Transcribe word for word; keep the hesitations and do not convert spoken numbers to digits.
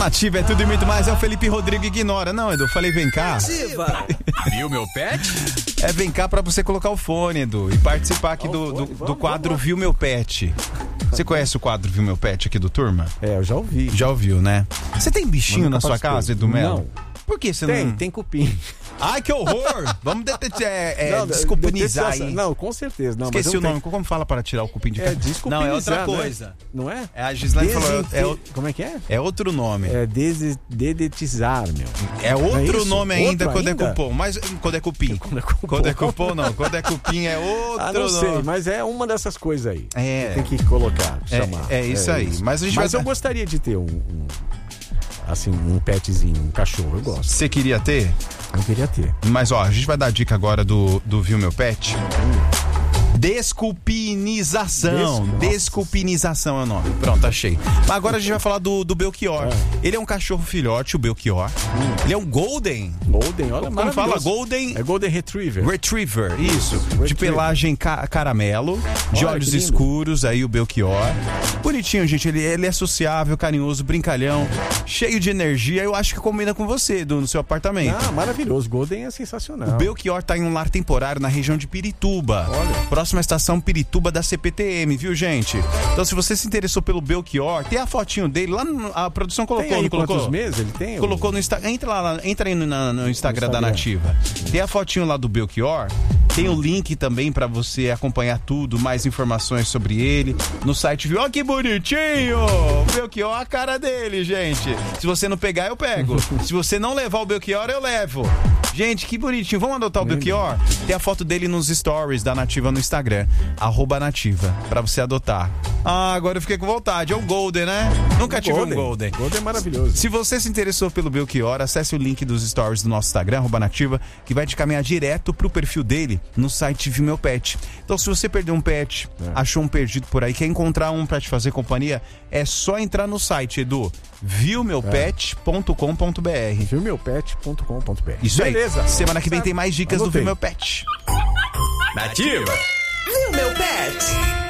Ativa é tudo e muito mais, é o Felipe Rodrigo Ignora. Não, Edu, eu falei vem cá. Ativa. Viu meu pet? É vem cá pra você colocar o fone, Edu, e participar aqui do, do, do quadro Viu Meu Pet. Você conhece o quadro Viu Meu Pet aqui do Turma? É, eu já ouvi. Já ouviu, né? Você tem bichinho na sua casa, Edu Melo? Não. Por que você tem, não... Tem cupim. Ai, que horror! Vamos detetive, é, é, Não, descupinizar detecção- aí. Não, com certeza. Não, Esqueci mas eu o nome. tenho- Como fala para tirar o cupim de É casa? desculpinizar, Não, é outra né? coisa. Não é? É, a Gislaine falou... É, o- Como é que é? é outro nome. É des- dedetizar, meu. É outro isso? nome ainda Outro quando ainda? é cupom. Mas quando é cupim. Quando é cupom. Quando é cupom, não. Quando é cupim é outro Ah, não sei, nome. mas é uma dessas coisas aí. É. Tem que colocar, É, chamar. é isso aí. Mas a gente Mas vai... eu gostaria de ter um, um- assim, um petzinho, um cachorro, eu gosto. Você queria ter? Eu queria ter. Mas ó, a gente vai dar a dica agora do, do Viu Meu Pet. Desculpinização. Des- Desculpinização é o nome. Pronto, achei. Mas agora a gente vai falar do, do Belchior. Ele é um cachorro filhote, o Belchior. Ele é um Golden. Golden, olha, Como fala? maravilhoso. Golden É Golden Retriever. Retriever, isso. De Retriever. pelagem ca- caramelo, de Olha, olhos que lindo. escuros, aí o Belchior. Bonitinho, gente. Ele, ele é sociável, carinhoso, brincalhão, cheio de energia. Eu acho que combina com você, do, no seu apartamento. Ah, maravilhoso. Golden é sensacional. O Belchior tá em um lar temporário na região de Pirituba. Olha. Próxima estação Pirituba da C P T M, viu, gente? Então, se você se interessou pelo Belchior, tem a fotinho dele lá, no, a produção colocou, Tem aí não colocou? quantos meses ele tem? Colocou no Instagram. Entra lá, entra aí no, na- no Instagram No da Instagram. Nativa. Tem a fotinho lá do Belchior. Tem o link também pra você acompanhar tudo, mais informações sobre ele no site. Viu? Olha que bonitinho! O Belchior, a cara dele, gente. Se você não pegar, eu pego. Se você não levar o Belchior, eu levo. Gente, que bonitinho. Vamos adotar o Belchior? Tem a foto dele nos stories da Nativa no Instagram. Arroba Nativa, pra você adotar. Ah, agora eu fiquei com vontade. É um Golden, né? Nunca tive um Golden. Golden é maravilhoso. Se você se interessou pelo Belchior, acesse o link dos stories do nosso Instagram, arroba Nativa, que vai te caminhar direto pro perfil dele no site Viu Meu Pet. Então, se você perdeu um pet, É. achou um perdido por aí, quer encontrar um pra te fazer companhia, é só entrar no site, Edu, viu meu pet ponto com ponto b r. viu meu pet ponto com ponto b r. Isso Beleza. aí. Semana que vem tem mais dicas do Anotei. Viu Meu Pet. Nativa. Viu meu pet?